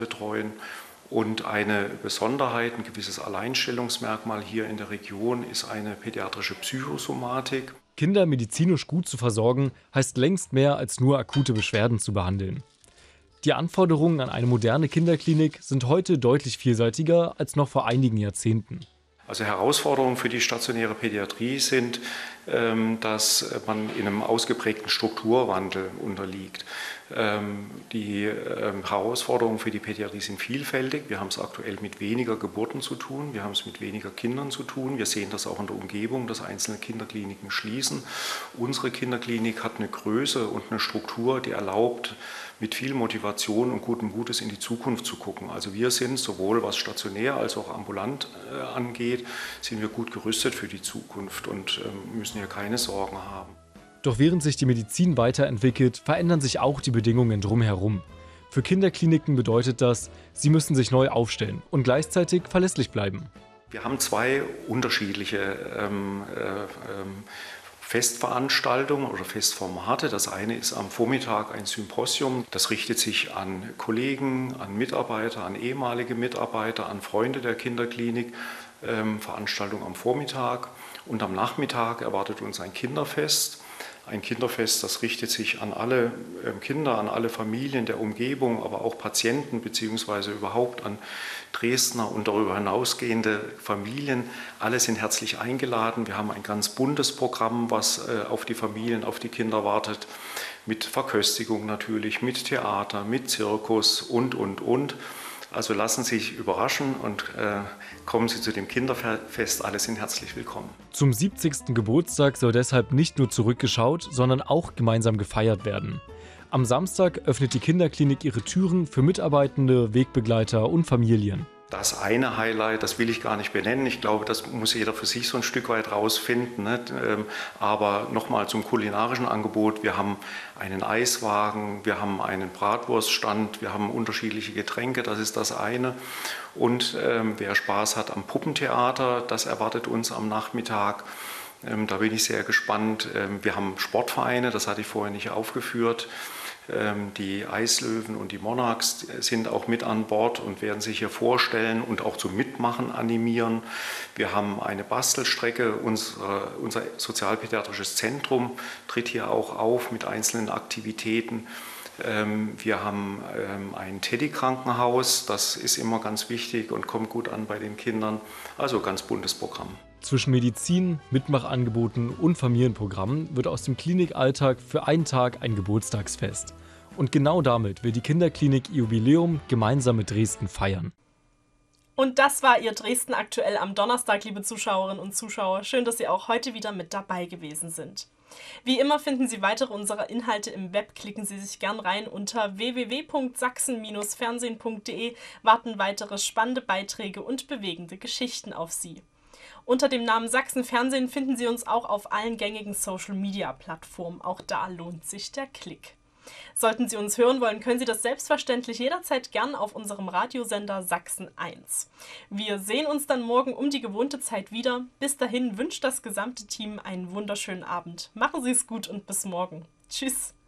betreuen. Und eine Besonderheit, ein gewisses Alleinstellungsmerkmal hier in der Region ist eine pädiatrische Psychosomatik. Kinder medizinisch gut zu versorgen, heißt längst mehr als nur akute Beschwerden zu behandeln. Die Anforderungen an eine moderne Kinderklinik sind heute deutlich vielseitiger als noch vor einigen Jahrzehnten. Also Herausforderungen für die stationäre Pädiatrie sind, dass man in einem ausgeprägten Strukturwandel unterliegt. Die Herausforderungen für die Pädiatrie sind vielfältig. Wir haben es aktuell mit weniger Geburten zu tun, wir haben es mit weniger Kindern zu tun. Wir sehen das auch in der Umgebung, dass einzelne Kinderkliniken schließen. Unsere Kinderklinik hat eine Größe und eine Struktur, die erlaubt, mit viel Motivation und gutem Mutes in die Zukunft zu gucken. Also wir sind, sowohl was stationär als auch ambulant angeht, sind wir gut gerüstet für die Zukunft und müssen hier keine Sorgen haben. Doch während sich die Medizin weiterentwickelt, verändern sich auch die Bedingungen drumherum. Für Kinderkliniken bedeutet das, sie müssen sich neu aufstellen und gleichzeitig verlässlich bleiben. Wir haben zwei unterschiedliche Festveranstaltungen oder Festformate. Das eine ist am Vormittag ein Symposium. Das richtet sich an Kollegen, an Mitarbeiter, an ehemalige Mitarbeiter, an Freunde der Kinderklinik. Veranstaltung am Vormittag. Und am Nachmittag erwartet uns ein Kinderfest. Ein Kinderfest, das richtet sich an alle Kinder, an alle Familien der Umgebung, aber auch Patienten bzw. überhaupt an Dresdner und darüber hinausgehende Familien. Alle sind herzlich eingeladen. Wir haben ein ganz buntes Programm, was auf die Familien, auf die Kinder wartet, mit Verköstigung natürlich, mit Theater, mit Zirkus und. Also lassen Sie sich überraschen und kommen Sie zu dem Kinderfest. Alle sind herzlich willkommen. Zum 70. Geburtstag soll deshalb nicht nur zurückgeschaut, sondern auch gemeinsam gefeiert werden. Am Samstag öffnet die Kinderklinik ihre Türen für Mitarbeitende, Wegbegleiter und Familien. Das eine Highlight, das will ich gar nicht benennen. Ich glaube, das muss jeder für sich so ein Stück weit rausfinden. Aber nochmal zum kulinarischen Angebot. Wir haben einen Eiswagen, wir haben einen Bratwurststand, wir haben unterschiedliche Getränke, das ist das eine. Und wer Spaß hat am Puppentheater, das erwartet uns am Nachmittag. Da bin ich sehr gespannt. Wir haben Sportvereine, das hatte ich vorher nicht aufgeführt. Die Eislöwen und die Monarchs sind auch mit an Bord und werden sich hier vorstellen und auch zum Mitmachen animieren. Wir haben eine Bastelstrecke, unser sozialpädiatrisches Zentrum tritt hier auch auf mit einzelnen Aktivitäten. Wir haben ein Teddy-Krankenhaus, das ist immer ganz wichtig und kommt gut an bei den Kindern. Also ganz buntes Programm. Zwischen Medizin, Mitmachangeboten und Familienprogrammen wird aus dem Klinikalltag für einen Tag ein Geburtstagsfest. Und genau damit will die Kinderklinik ihr Jubiläum gemeinsam mit Dresden feiern. Und das war Ihr Dresden aktuell am Donnerstag, liebe Zuschauerinnen und Zuschauer. Schön, dass Sie auch heute wieder mit dabei gewesen sind. Wie immer finden Sie weitere unserer Inhalte im Web. Klicken Sie sich gern rein unter www.sachsen-fernsehen.de, warten weitere spannende Beiträge und bewegende Geschichten auf Sie. Unter dem Namen Sachsen Fernsehen finden Sie uns auch auf allen gängigen Social-Media-Plattformen. Auch da lohnt sich der Klick. Sollten Sie uns hören wollen, können Sie das selbstverständlich jederzeit gern auf unserem Radiosender Sachsen 1. Wir sehen uns dann morgen um die gewohnte Zeit wieder. Bis dahin wünscht das gesamte Team einen wunderschönen Abend. Machen Sie es gut und bis morgen. Tschüss.